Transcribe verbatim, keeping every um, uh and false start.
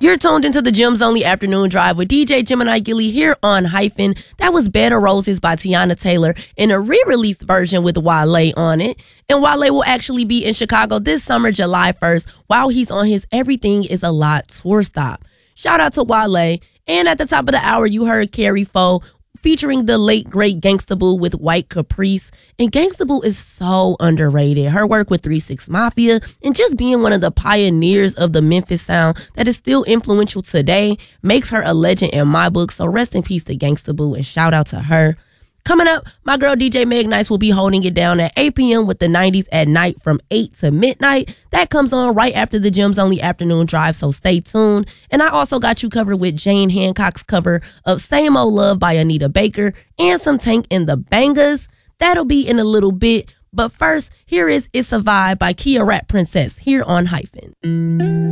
You're tuned into the Gems Only Afternoon Drive with D J Gemini Gilly here on Hyphen. That was Bed of Roses by Teyana Taylor in a re-released version with Wale on it. And Wale will actually be in Chicago this summer, July first, while he's on his Everything Is a Lot tour stop. Shout out to Wale. And at the top of the hour, you heard Carrie Foe featuring the late, great Gangsta Boo with White Caprice. And Gangsta Boo is so underrated. Her work with three six Mafia and just being one of the pioneers of the Memphis sound that is still influential today makes her a legend in my book. So rest in peace to Gangsta Boo and shout out to her. Coming up, my girl D J Meg Nice will be holding it down at eight p.m. with the nineties at night from eight to midnight. That comes on right after the Gems Only Afternoon Drive, so stay tuned. And I also got you covered with Jane Hancock's cover of Same Old Love by Anita Baker and some Tank and the Bangers. That'll be in a little bit. But first, here is It's a Vibe by Kia Rap Princess here on Hyphen.